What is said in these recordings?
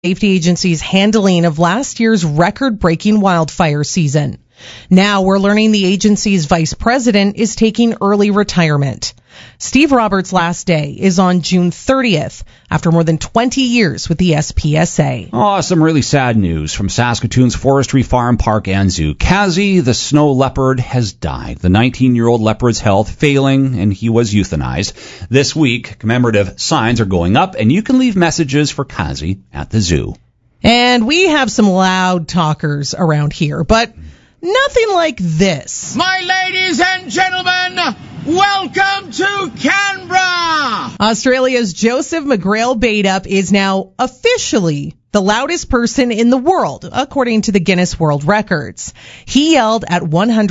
safety agency's handling of last year's record-breaking wildfire season. Now we're learning the agency's vice president is taking early retirement. Steve Roberts' last day is on June 30th, after more than 20 years with the SPSA. Oh, some really sad news from Saskatoon's Forestry Farm, Park and Zoo. Kazi, the snow leopard, has died. The 19-year-old leopard's health failing, and he was euthanized. This week, commemorative signs are going up, and you can leave messages for Kazi at the zoo. And we have some loud talkers around here, but nothing like this. My ladies and gentlemen, welcome to Canberra! Australia's Joseph McGrail-Badup is now officially the loudest person in the world, according to the Guinness World Records. He yelled at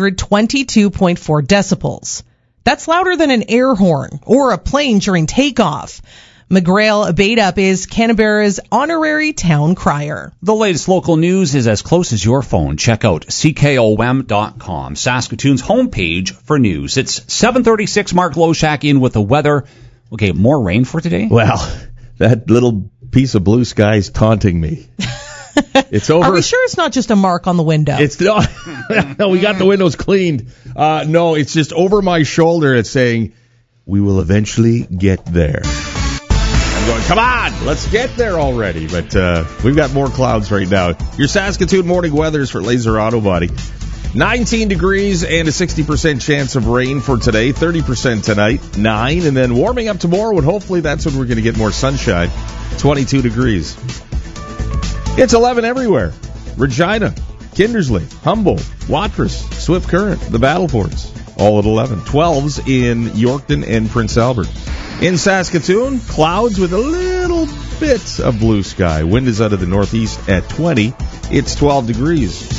122.4 decibels. That's louder than an air horn or a plane during takeoff. McGrail-Badup is Canberra's honorary town crier. The latest local news is as close as your phone. Check out ckom.com, Saskatoon's homepage for news. It's 7:36. Mark Loshak in with the weather. Okay, more rain for today? Well, that little piece of blue sky is taunting me. It's over. Are we sure it's not just a mark on the window? It's not. No, we got the windows cleaned. No, it's just over my shoulder. It's saying, we will eventually get there. I'm going, come on, let's get there already. But we've got more clouds right now. Your Saskatoon morning weather is for Laser Auto Body. 19 degrees and a 60% chance of rain for today. 30% tonight, 9. And then warming up tomorrow, and hopefully that's when we're going to get more sunshine. 22 degrees. It's 11 everywhere. Regina, Kindersley, Humboldt, Watrous, Swift Current, the Battlefords, all at 11. 12s in Yorkton and Prince Albert. In Saskatoon, clouds with a little bit of blue sky. Wind is out of the northeast at 20. It's 12 degrees.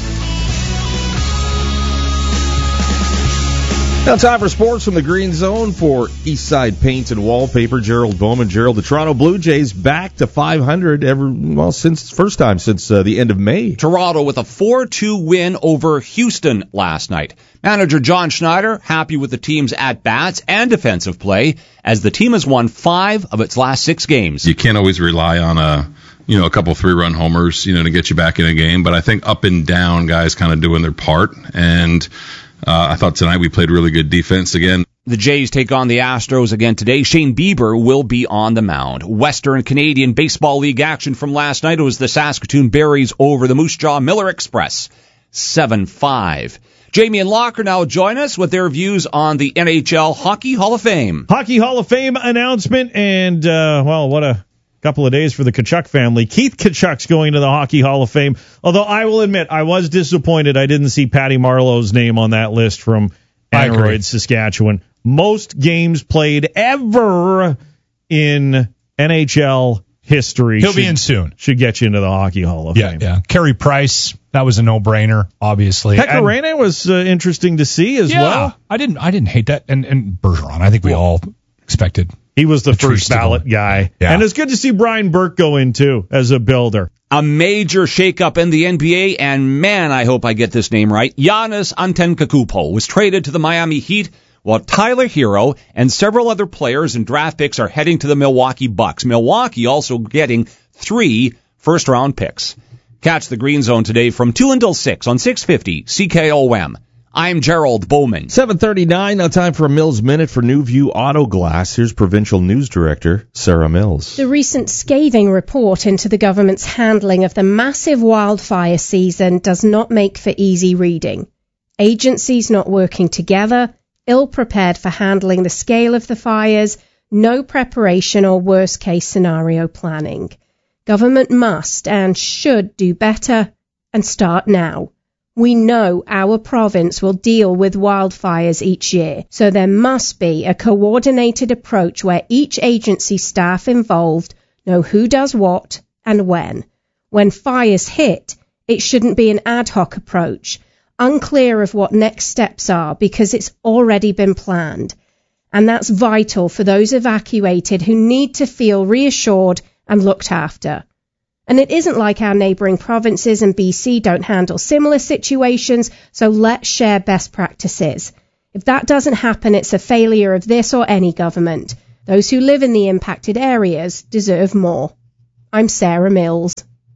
Now time for sports from the Green Zone for Eastside Paint and Wallpaper. Gerald Bowman. Gerald, the Toronto Blue Jays back to 500 since the end of May. Toronto with a 4-2 win over Houston last night. Manager John Schneider happy with the team's at-bats and defensive play as the team has won 5 of its last 6 games. You can't always rely on a couple 3-run homers, to get you back in a game. But I think up and down guys kind of doing their part. And I thought tonight we played really good defense again. The Jays take on the Astros again today. Shane Bieber will be on the mound. Western Canadian Baseball League action from last night. It was the Saskatoon Berries over the Moose Jaw Miller Express. 7-5. Jamie and Locker now join us with their views on the NHL Hockey Hall of Fame. Hockey Hall of Fame announcement, and, what a couple of days for the Tkachuk family. Keith Tkachuk's going to the Hockey Hall of Fame, although I will admit I was disappointed I didn't see Patty Marleau's name on that list from Aneroid, Saskatchewan. Most games played ever in NHL history. He'll be in soon. Should get you into the Hockey Hall of Fame. Yeah. Carey Price, that was a no-brainer, obviously. Pecorine was interesting to see as well. I didn't hate that. And Bergeron, I think we all expected. He was the first ballot guy. Yeah. And it's good to see Brian Burke go in, too, as a builder. A major shakeup in the NBA, and man, I hope I get this name right. Giannis Antetokounmpo was traded to the Miami Heat, while Tyler Hero and several other players and draft picks are heading to the Milwaukee Bucks. Milwaukee also getting 3 first-round picks. Catch the Green Zone today from 2 until 6 on 650 CKOM. I'm Gerald Bowman. 7:39, now time for a Mills Minute for New View Auto Glass. Here's Provincial News Director Sarah Mills. The recent scathing report into the government's handling of the massive wildfire season does not make for easy reading. Agencies not working together, ill-prepared for handling the scale of the fires, no preparation or worst-case scenario planning. Government must and should do better and start now. We know our province will deal with wildfires each year, so there must be a coordinated approach where each agency staff involved know who does what and when. When fires hit, it shouldn't be an ad hoc approach, unclear of what next steps are because it's already been planned. And that's vital for those evacuated who need to feel reassured and looked after. And it isn't like our neighbouring provinces and BC don't handle similar situations, so let's share best practices. If that doesn't happen, it's a failure of this or any government. Those who live in the impacted areas deserve more. I'm Sarah Mills.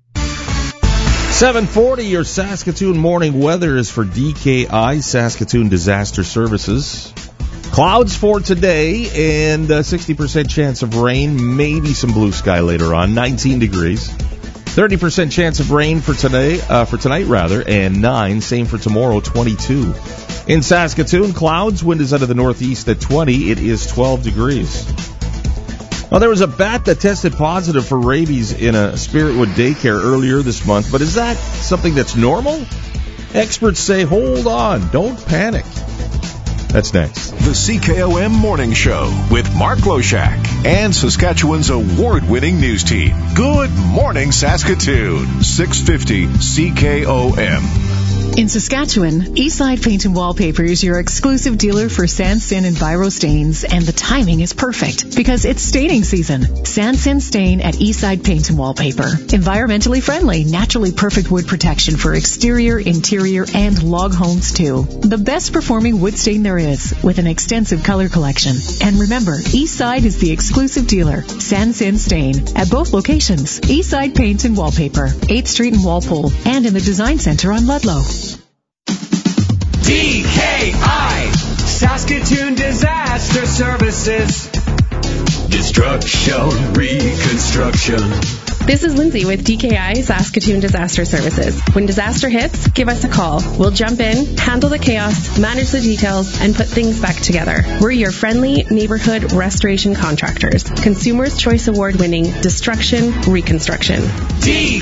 7:40, your Saskatoon morning weather is for DKI, Saskatoon Disaster Services. Clouds for today and a 60% chance of rain, maybe some blue sky later on, 19 degrees. 30% chance of rain for tonight, and 9. Same for tomorrow, 22. In Saskatoon, clouds, wind is out of the northeast at 20. It is 12 degrees. Well, there was a bat that tested positive for rabies in a Spiritwood daycare earlier this month, but is that something that's normal? Experts say, hold on, don't panic. That's next. The CKOM Morning Show with Mark Loshak and Saskatchewan's award-winning news team. Good morning, Saskatoon. 650 CKOM. In Saskatchewan, Eastside Paint and Wallpaper is your exclusive dealer for sand, sin, and Viro stains, and the timing is perfect because it's staining season. Sand, sin, stain at Eastside Paint and Wallpaper. Environmentally friendly, naturally perfect wood protection for exterior, interior, and log homes too. The best performing wood stain there is, with an extensive color collection. And remember, Eastside is the exclusive dealer. Sand, sin, stain at both locations. Eastside Paint and Wallpaper, 8th Street in Walpole, and in the Design Center on Ludlow. DKI, Saskatoon Disaster Services. Destruction, reconstruction. This is Lindsay with DKI Saskatoon Disaster Services. When disaster hits, give us a call. We'll jump in, handle the chaos, manage the details, and put things back together. We're your friendly neighborhood restoration contractors. Consumers' Choice Award winning Destruction Reconstruction.